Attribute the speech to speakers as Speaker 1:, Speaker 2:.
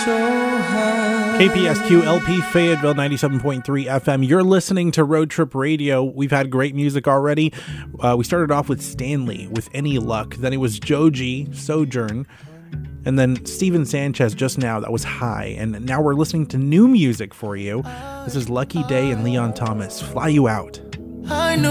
Speaker 1: KPSQ LP Fayetteville 97.3 FM. You're listening to Road Trip Radio. We've had great music already. We started off with Stanley with Any Luck. Then it was Joji, Sojourn. And then Steven Sanchez just now. That was High. And now we're listening to new music for you. This is Lucky Day and Leon Thomas. Fly You Out. I know